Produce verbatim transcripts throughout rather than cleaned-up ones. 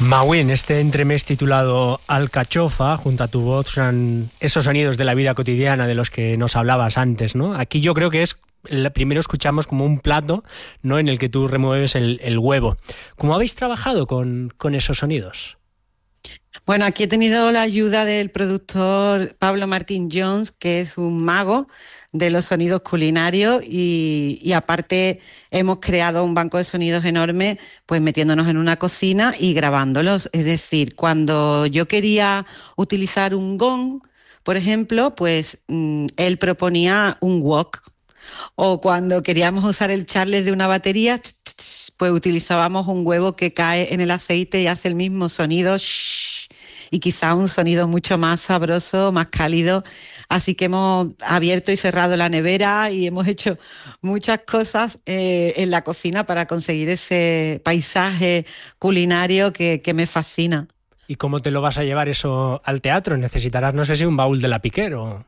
Maui, en este entremés titulado Alcachofa, junto a tu voz, son esos sonidos de la vida cotidiana de los que nos hablabas antes, ¿no? Aquí yo creo que es, primero escuchamos como un plato, ¿no?, en el que tú remueves el, el huevo. ¿Cómo habéis trabajado con, con esos sonidos? Bueno, aquí he tenido la ayuda del productor Pablo Martín Jones, que es un mago de los sonidos culinarios y, y aparte hemos creado un banco de sonidos enorme, pues metiéndonos en una cocina y grabándolos. Es decir, cuando yo quería utilizar un gong, por ejemplo, pues mmm, él proponía un wok. O cuando queríamos usar el charles de una batería, pues utilizábamos un huevo que cae en el aceite y hace el mismo sonido, y quizá un sonido mucho más sabroso, más cálido. Así que hemos abierto y cerrado la nevera y hemos hecho muchas cosas eh, en la cocina para conseguir ese paisaje culinario que, que me fascina. ¿Y cómo te lo vas a llevar eso al teatro? Necesitarás, no sé si un baúl de la Piquer o...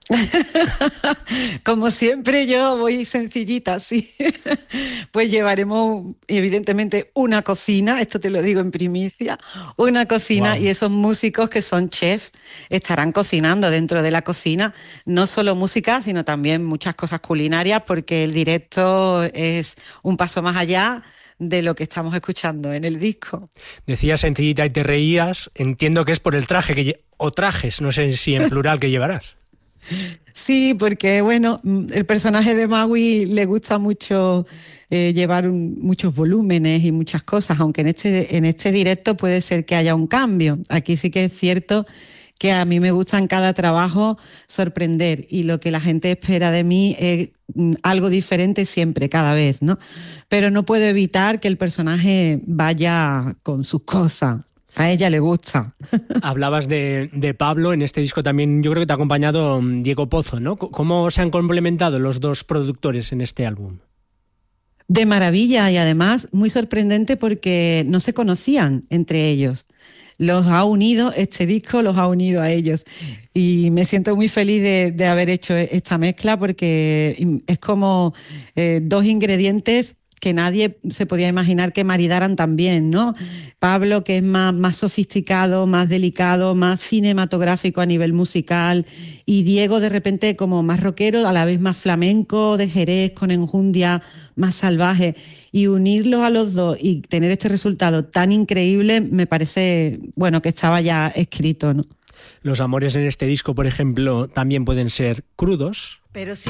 Como siempre yo voy sencillita, sí. Pues llevaremos evidentemente una cocina, esto te lo digo en primicia, una cocina. Wow. Y esos músicos que son chefs estarán cocinando dentro de la cocina, no solo música, sino también muchas cosas culinarias, porque el directo es un paso más allá de lo que estamos escuchando en el disco. Decías sencillita y te reías, entiendo que es por el traje que lle- o trajes, no sé si en plural, que llevarás. Sí, porque bueno, el personaje de Maui le gusta mucho eh, llevar un, muchos volúmenes y muchas cosas, aunque en este, en este directo puede ser que haya un cambio. Aquí sí que es cierto que a mí me gusta en cada trabajo sorprender y lo que la gente espera de mí es algo diferente siempre, cada vez, ¿no? Pero no puedo evitar que el personaje vaya con sus cosas. A ella le gusta. Hablabas de, de Pablo, en este disco también yo creo que te ha acompañado Diego Pozo, ¿no? ¿Cómo se han complementado los dos productores en este álbum? De maravilla y además muy sorprendente porque no se conocían entre ellos. Los ha unido, este disco los ha unido a ellos. Y me siento muy feliz de, de haber hecho esta mezcla porque es como eh, dos ingredientes que nadie se podía imaginar que maridaran tan bien, ¿no? Pablo, que es más, más sofisticado, más delicado, más cinematográfico a nivel musical, y Diego de repente como más rockero, a la vez más flamenco, de Jerez, con enjundia, más salvaje. Y unirlos a los dos y tener este resultado tan increíble me parece, bueno, que estaba ya escrito, ¿no? Los amores en este disco, por ejemplo, también pueden ser crudos. Pero sí.